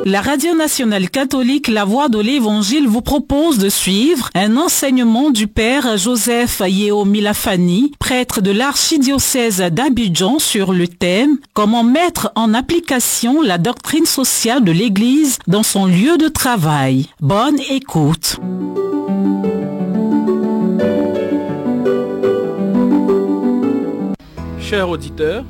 La Radio Nationale Catholique La Voix de l'Évangile vous propose de suivre un enseignement du Père Joseph Yeo Milafani, prêtre de l'archidiocèse d'Abidjan, sur le thème « Comment mettre en application la doctrine sociale de l'Église dans son lieu de travail ». Bonne écoute. Chers auditeurs,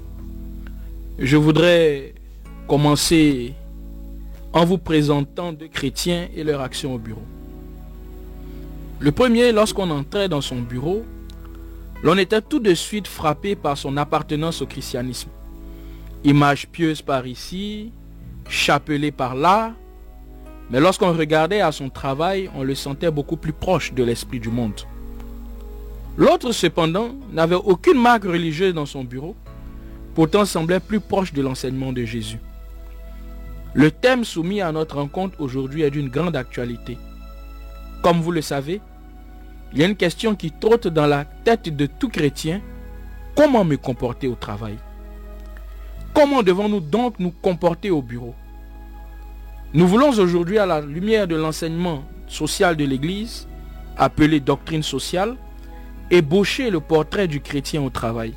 je voudrais commencer en vous présentant deux chrétiens et leur action au bureau. Le premier, lorsqu'on entrait dans son bureau, l'on était tout de suite frappé par son appartenance au christianisme. Image pieuse par ici, chapelet par là, mais lorsqu'on regardait à son travail, on le sentait beaucoup plus proche de l'esprit du monde. L'autre, cependant, n'avait aucune marque religieuse dans son bureau, pourtant semblait plus proche de l'enseignement de Jésus. Le thème soumis à notre rencontre aujourd'hui est d'une grande actualité. Comme vous le savez, il y a une question qui trotte dans la tête de tout chrétien: comment me comporter au travail? Comment devons-nous donc nous comporter au bureau? Nous voulons aujourd'hui, à la lumière de l'enseignement social de l'Église, appelé doctrine sociale, ébaucher le portrait du chrétien au travail.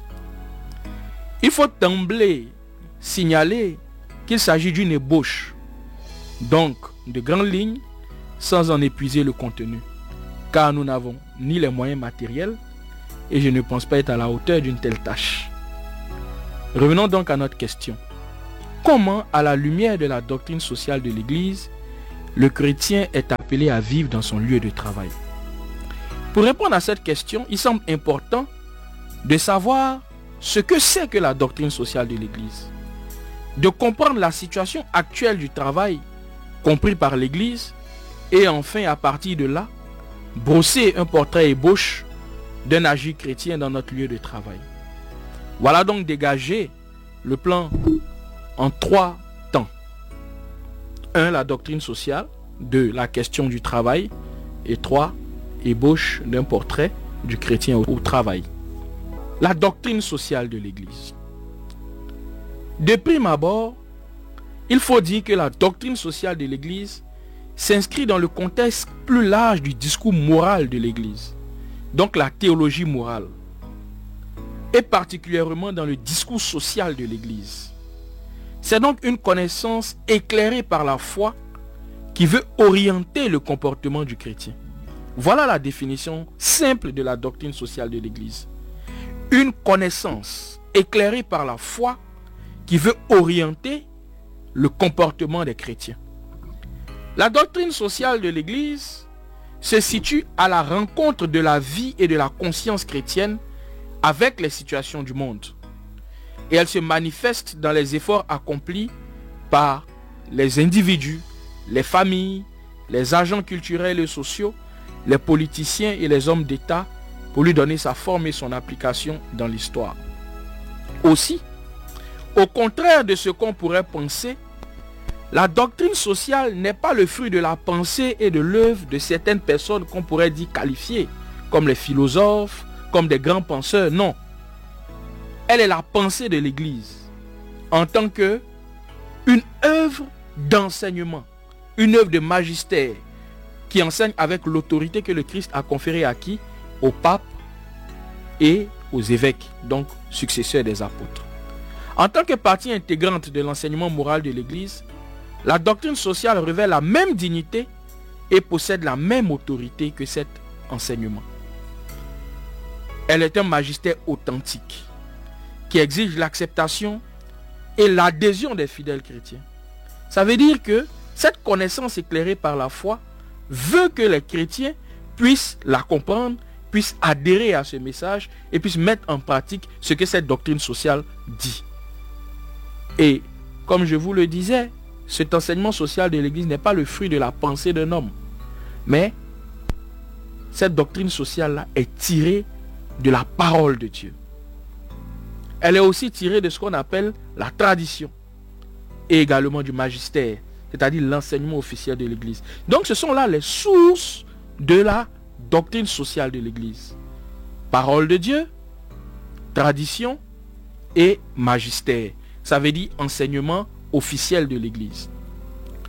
Il faut d'emblée signaler qu'il s'agit d'une ébauche, donc de grandes lignes, sans en épuiser le contenu, car nous n'avons ni les moyens matériels et je ne pense pas être à la hauteur d'une telle tâche. Revenons donc à notre question. Comment, à la lumière de la doctrine sociale de l'Église, le chrétien est appelé à vivre dans son lieu de travail? Pour répondre à cette question, il semble important de savoir ce que c'est que la doctrine sociale de l'Église, de comprendre la situation actuelle du travail, compris par l'Église, et enfin, à partir de là, brosser un portrait ébauche d'un agir chrétien dans notre lieu de travail. Voilà donc dégagé le plan en 3 temps. 1. La doctrine sociale. 2. La question du travail. Et 3. Ébauche d'un portrait du chrétien au travail. La doctrine sociale de l'Église. De prime abord, il faut dire que la doctrine sociale de l'Église s'inscrit dans le contexte plus large du discours moral de l'Église, donc la théologie morale, et particulièrement dans le discours social de l'Église. C'est donc une connaissance éclairée par la foi qui veut orienter le comportement du chrétien. Voilà la définition simple de la doctrine sociale de l'Église. Une connaissance éclairée par la foi qui veut orienter le comportement des chrétiens. La doctrine sociale de l'Église se situe à la rencontre de la vie et de la conscience chrétienne avec les situations du monde. Et elle se manifeste dans les efforts accomplis par les individus, les familles, les agents culturels et sociaux, les politiciens et les hommes d'État pour lui donner sa forme et son application dans l'histoire. Aussi, au contraire de ce qu'on pourrait penser, la doctrine sociale n'est pas le fruit de la pensée et de l'œuvre de certaines personnes qu'on pourrait dire qualifiées, comme les philosophes, comme des grands penseurs. Non. Elle est la pensée de l'Église, en tant que une œuvre d'enseignement, une œuvre de magistère, qui enseigne avec l'autorité que le Christ a conférée à qui? Au pape et aux évêques, donc successeurs des apôtres. En tant que partie intégrante de l'enseignement moral de l'Église, la doctrine sociale revêt la même dignité et possède la même autorité que cet enseignement. Elle est un magistère authentique qui exige l'acceptation et l'adhésion des fidèles chrétiens. Ça veut dire que cette connaissance éclairée par la foi veut que les chrétiens puissent la comprendre, puissent adhérer à ce message et puissent mettre en pratique ce que cette doctrine sociale dit. Et comme je vous le disais, cet enseignement social de l'Église n'est pas le fruit de la pensée d'un homme, mais cette doctrine sociale-là est tirée de la parole de Dieu. Elle est aussi tirée de ce qu'on appelle la tradition et également du magistère, c'est-à-dire l'enseignement officiel de l'Église. Donc ce sont là les sources de la doctrine sociale de l'Église. Parole de Dieu, tradition et magistère. Ça veut dire enseignement officiel de l'Église.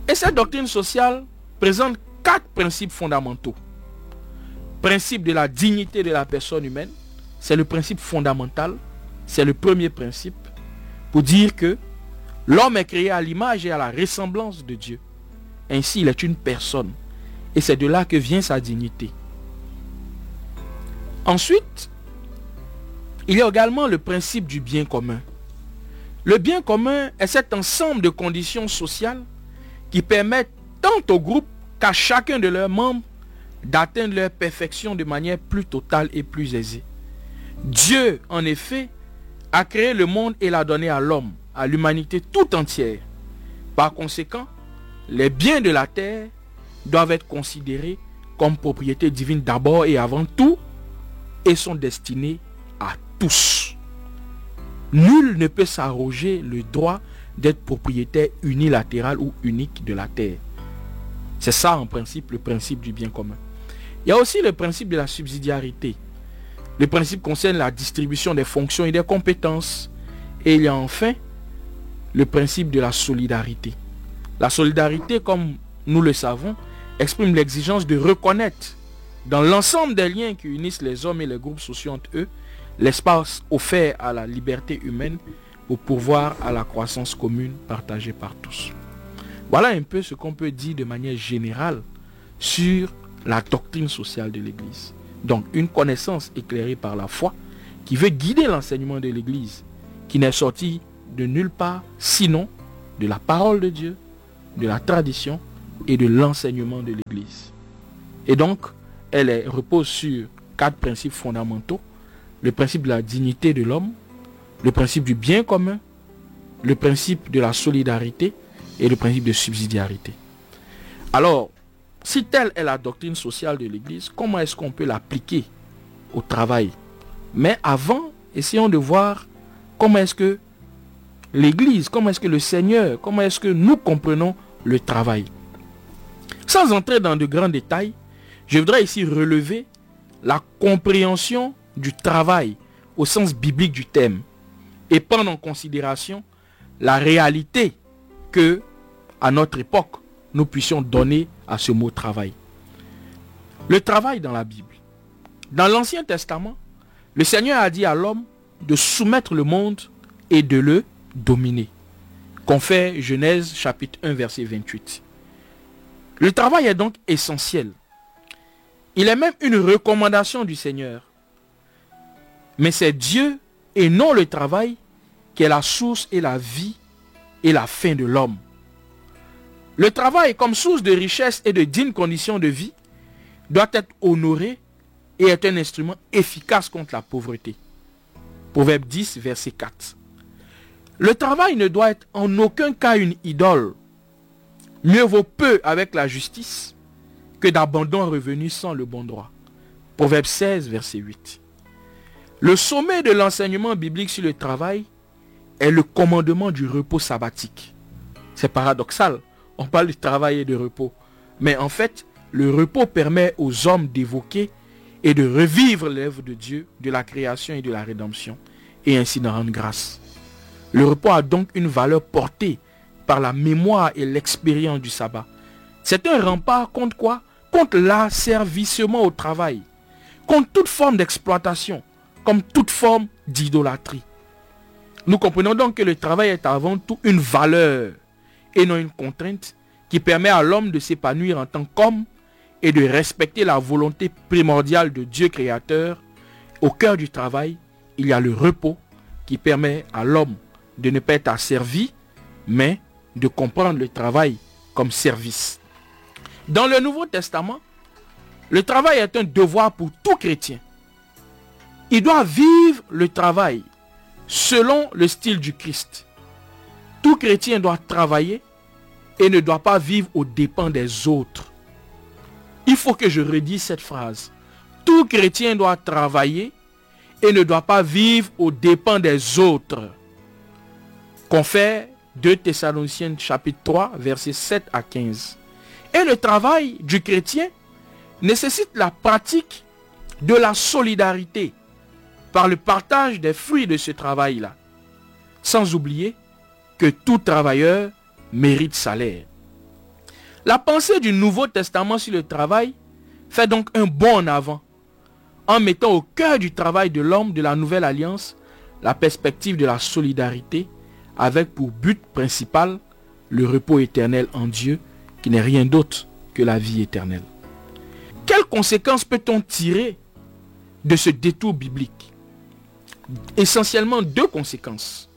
Et cette doctrine sociale présente 4 principes fondamentaux. Principe de la dignité de la personne humaine, c'est le principe fondamental, c'est le premier principe, pour dire que l'homme est créé à l'image et à la ressemblance de Dieu. Ainsi, il est une personne. Et c'est de là que vient sa dignité. Ensuite, il y a également le principe du bien commun. Le bien commun est cet ensemble de conditions sociales qui permettent tant au groupe qu'à chacun de leurs membres d'atteindre leur perfection de manière plus totale et plus aisée. Dieu, en effet, a créé le monde et l'a donné à l'homme, à l'humanité tout entière. Par conséquent, les biens de la terre doivent être considérés comme propriété divine d'abord et avant tout et sont destinés à tous. Nul ne peut s'arroger le droit d'être propriétaire unilatéral ou unique de la terre. C'est ça en principe le principe du bien commun. Il y a aussi le principe de la subsidiarité. Le principe concerne la distribution des fonctions et des compétences. Et il y a enfin le principe de la solidarité. La solidarité, comme nous le savons, exprime l'exigence de reconnaître dans l'ensemble des liens qui unissent les hommes et les groupes sociaux entre eux, l'espace offert à la liberté humaine pour pourvoir à la croissance commune partagée par tous. Voilà un peu ce qu'on peut dire de manière générale sur la doctrine sociale de l'Église. Donc une connaissance éclairée par la foi qui veut guider l'enseignement de l'Église, qui n'est sorti de nulle part sinon de la parole de Dieu, de la tradition et de l'enseignement de l'Église. Et donc, elle repose sur 4 principes fondamentaux. Le principe de la dignité de l'homme, le principe du bien commun, le principe de la solidarité et le principe de subsidiarité. Alors, si telle est la doctrine sociale de l'Église, comment est-ce qu'on peut l'appliquer au travail? Mais avant, essayons de voir comment est-ce que l'Église, comment est-ce que le Seigneur, comment est-ce que nous comprenons le travail. Sans entrer dans de grands détails, je voudrais ici relever la compréhension du travail au sens biblique du terme et prendre en considération la réalité que, à notre époque, nous puissions donner à ce mot travail. Le travail dans la Bible. Dans l'Ancien Testament, le Seigneur a dit à l'homme de soumettre le monde et de le dominer. Confère Genèse chapitre 1 verset 28. Le travail est donc essentiel. Il est même une recommandation du Seigneur. Mais c'est Dieu et non le travail qui est la source et la vie et la fin de l'homme. Le travail comme source de richesse et de dignes conditions de vie doit être honoré et est un instrument efficace contre la pauvreté. Proverbe 10 verset 4. Le travail ne doit être en aucun cas une idole. Mieux vaut peu avec la justice que d'abandon revenu sans le bon droit. Proverbe 16 verset 8. Le sommet de l'enseignement biblique sur le travail est le commandement du repos sabbatique. C'est paradoxal, on parle de travail et de repos. Mais en fait, le repos permet aux hommes d'évoquer et de revivre l'œuvre de Dieu, de la création et de la rédemption, et ainsi d'en rendre grâce. Le repos a donc une valeur portée par la mémoire et l'expérience du sabbat. C'est un rempart contre quoi? Contre l'asservissement au travail, contre toute forme d'exploitation, comme toute forme d'idolâtrie. Nous comprenons donc que le travail est avant tout une valeur et non une contrainte qui permet à l'homme de s'épanouir en tant qu'homme et de respecter la volonté primordiale de Dieu créateur. Au cœur du travail, il y a le repos qui permet à l'homme de ne pas être asservi, mais de comprendre le travail comme service. Dans le Nouveau Testament, le travail est un devoir pour tout chrétien. Il doit vivre le travail selon le style du Christ. Tout chrétien doit travailler et ne doit pas vivre aux dépens des autres. Il faut que je redise cette phrase. Tout chrétien doit travailler et ne doit pas vivre aux dépens des autres. Confère 2 Thessaloniciens chapitre 3 versets 7 à 15. Et le travail du chrétien nécessite la pratique de la solidarité par le partage des fruits de ce travail-là. Sans oublier que tout travailleur mérite salaire. La pensée du Nouveau Testament sur le travail fait donc un bond en avant, en mettant au cœur du travail de l'homme de la Nouvelle Alliance la perspective de la solidarité, avec pour but principal le repos éternel en Dieu, qui n'est rien d'autre que la vie éternelle. Quelles conséquences peut-on tirer de ce détour biblique? Essentiellement 2 conséquences.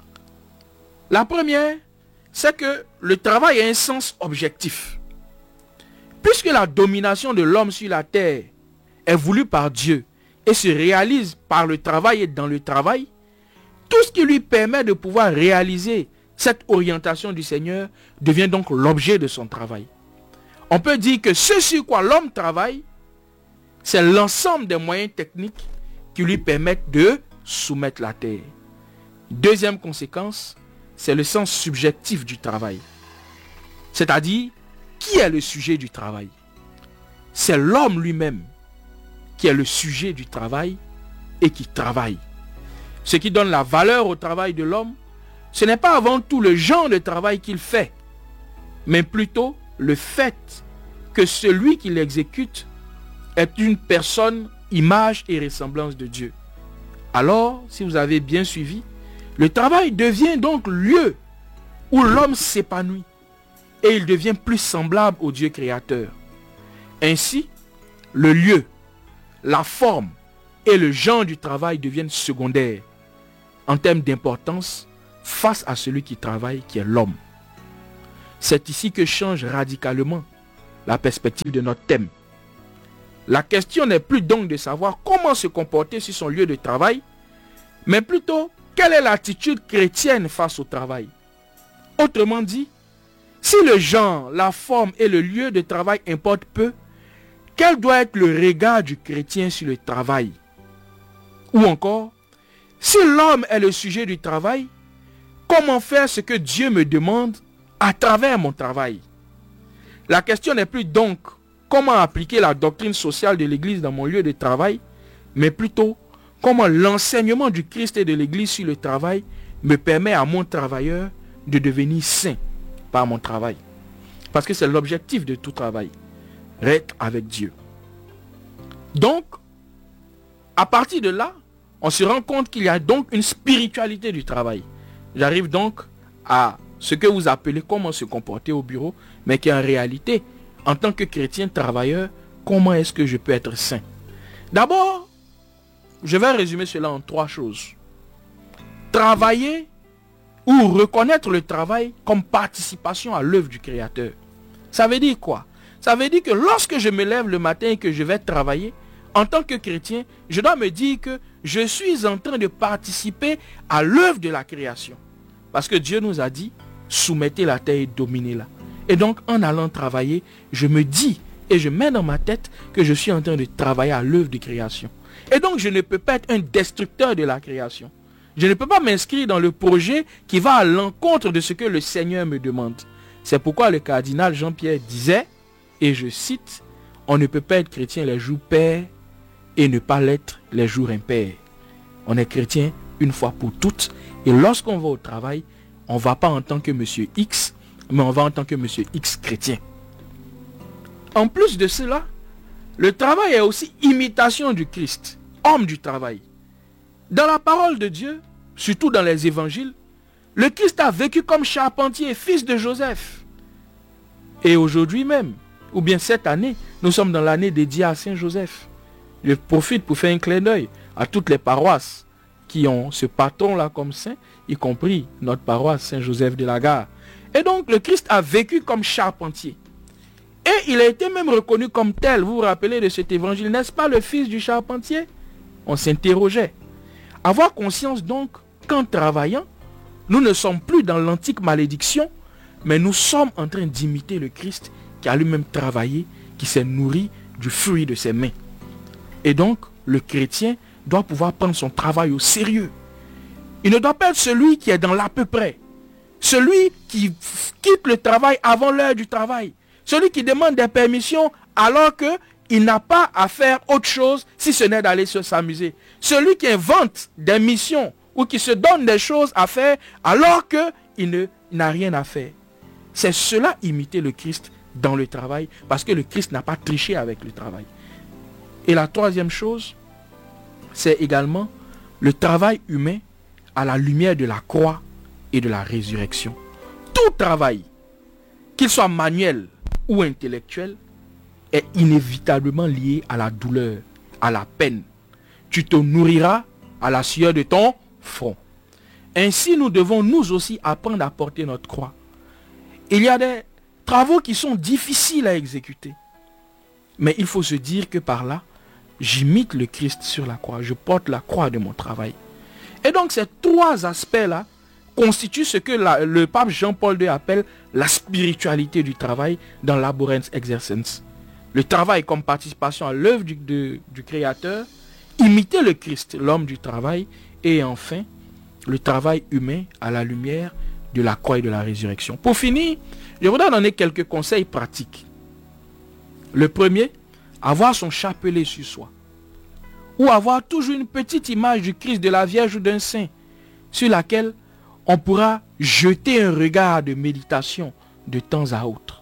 La première, c'est que le travail a un sens objectif. Puisque la domination de l'homme sur la terre est voulue par Dieu et se réalise par le travail et dans le travail, tout ce qui lui permet de pouvoir réaliser cette orientation du Seigneur devient donc l'objet de son travail. On peut dire que ce sur quoi l'homme travaille, c'est l'ensemble des moyens techniques qui lui permettent de soumettre la terre. Deuxième conséquence, c'est le sens subjectif du travail. C'est-à-dire, qui est le sujet du travail? C'est l'homme lui-même qui est le sujet du travail et qui travaille. Ce qui donne la valeur au travail de l'homme, ce n'est pas avant tout le genre de travail qu'il fait, mais plutôt le fait que celui qui l'exécute est une personne, image et ressemblance de Dieu. Alors, si vous avez bien suivi, le travail devient donc lieu où l'homme s'épanouit et il devient plus semblable au Dieu créateur. Ainsi, le lieu, la forme et le genre du travail deviennent secondaires en termes d'importance face à celui qui travaille, qui est l'homme. C'est ici que change radicalement la perspective de notre thème. La question n'est plus donc de savoir comment se comporter sur son lieu de travail, mais plutôt quelle est l'attitude chrétienne face au travail. Autrement dit, si le genre, la forme et le lieu de travail importent peu, quel doit être le regard du chrétien sur le travail? Ou encore, si l'homme est le sujet du travail, comment faire ce que Dieu me demande à travers mon travail? La question n'est plus donc comment appliquer la doctrine sociale de l'Église dans mon lieu de travail, mais plutôt comment l'enseignement du Christ et de l'Église sur le travail me permet à mon travailleur de devenir saint par mon travail. Parce que c'est l'objectif de tout travail, être avec Dieu. Donc, à partir de là, on se rend compte qu'il y a donc une spiritualité du travail. J'arrive donc à ce que vous appelez comment se comporter au bureau, mais qui en réalité, en tant que chrétien travailleur, comment est-ce que je peux être saint? D'abord, je vais résumer cela en 3 choses. Travailler ou reconnaître le travail comme participation à l'œuvre du Créateur. Ça veut dire quoi? Ça veut dire que lorsque je me lève le matin et que je vais travailler, en tant que chrétien, je dois me dire que je suis en train de participer à l'œuvre de la création. Parce que Dieu nous a dit, soumettez la terre et dominez-la. Et donc, en allant travailler, je me dis et je mets dans ma tête que je suis en train de travailler à l'œuvre de création. Et donc, je ne peux pas être un destructeur de la création. Je ne peux pas m'inscrire dans le projet qui va à l'encontre de ce que le Seigneur me demande. C'est pourquoi le cardinal Jean-Pierre disait, et je cite, « On ne peut pas être chrétien les jours pairs et ne pas l'être les jours impairs. » On est chrétien une fois pour toutes. Et lorsqu'on va au travail, on ne va pas en tant que monsieur X, mais on va en tant que monsieur X chrétien. En plus de cela, le travail est aussi imitation du Christ, homme du travail. Dans la parole de Dieu, surtout dans les évangiles, le Christ a vécu comme charpentier, fils de Joseph. Et aujourd'hui même, ou bien cette année, nous sommes dans l'année dédiée à Saint Joseph. Je profite pour faire un clin d'œil à toutes les paroisses qui ont ce patron-là comme saint, y compris notre paroisse Saint-Joseph de la Gare. Et donc, le Christ a vécu comme charpentier. Et il a été même reconnu comme tel. Vous vous rappelez de cet évangile, n'est-ce pas le fils du charpentier? On s'interrogeait. Avoir conscience donc qu'en travaillant, nous ne sommes plus dans l'antique malédiction, mais nous sommes en train d'imiter le Christ qui a lui-même travaillé, qui s'est nourri du fruit de ses mains. Et donc, le chrétien doit pouvoir prendre son travail au sérieux. Il ne doit pas être celui qui est dans l'à peu près. Celui qui quitte le travail avant l'heure du travail. Celui qui demande des permissions alors qu'il n'a pas à faire autre chose si ce n'est d'aller s'amuser. Celui qui invente des missions ou qui se donne des choses à faire alors qu'il n'a rien à faire. C'est cela imiter le Christ dans le travail, parce que le Christ n'a pas triché avec le travail. Et la troisième chose, c'est également le travail humain à la lumière de la croix et de la résurrection. Tout travail, qu'il soit manuel ou intellectuel, est inévitablement lié à la douleur, à la peine. Tu te nourriras à la sueur de ton front. Ainsi, nous devons nous aussi apprendre à porter notre croix. Il y a des travaux qui sont difficiles à exécuter. Mais il faut se dire que par là, j'imite le Christ sur la croix. Je porte la croix de mon travail. Et donc ces trois aspects-là constituent ce que le pape Jean-Paul II appelle la spiritualité du travail dans Laborens Exercens. Le travail comme participation à l'œuvre du Créateur, imiter le Christ, l'homme du travail, et enfin, le travail humain à la lumière de la croix et de la résurrection. Pour finir, je voudrais donner quelques conseils pratiques. Le premier, avoir son chapelet sur soi. Ou avoir toujours une petite image du Christ, de la Vierge ou d'un saint, sur laquelle on pourra jeter un regard de méditation de temps à autre.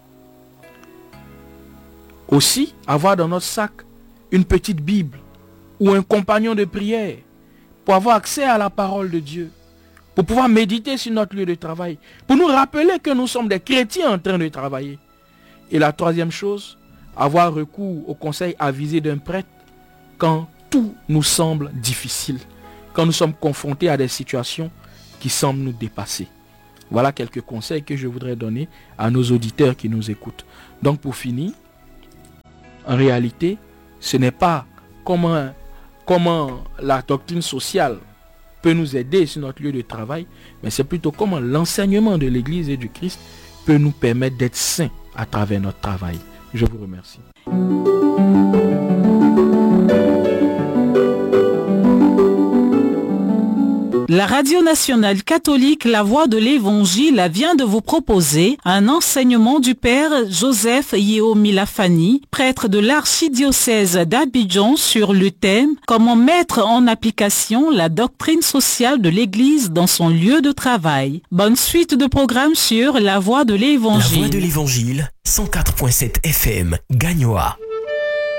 Aussi, avoir dans notre sac une petite Bible ou un compagnon de prière pour avoir accès à la parole de Dieu, pour pouvoir méditer sur notre lieu de travail, pour nous rappeler que nous sommes des chrétiens en train de travailler. Et la troisième chose, avoir recours au conseil avisé d'un prêtre quand tout nous semble difficile, quand nous sommes confrontés à des situations qui semblent nous dépasser. Voilà quelques conseils que je voudrais donner à nos auditeurs qui nous écoutent. Donc pour finir, en réalité, ce n'est pas comment la doctrine sociale peut nous aider sur notre lieu de travail, mais c'est plutôt comment l'enseignement de l'Église et du Christ peut nous permettre d'être saints à travers notre travail. Je vous remercie. La Radio Nationale Catholique La Voix de l'Évangile vient de vous proposer un enseignement du Père Joseph Yeo Milafani, prêtre de l'archidiocèse d'Abidjan, sur le thème « Comment mettre en application la doctrine sociale de l'Église dans son lieu de travail ». Bonne suite de programme sur La Voix de l'Évangile. La Voix de l'Évangile, 104.7 FM, Gagnoa.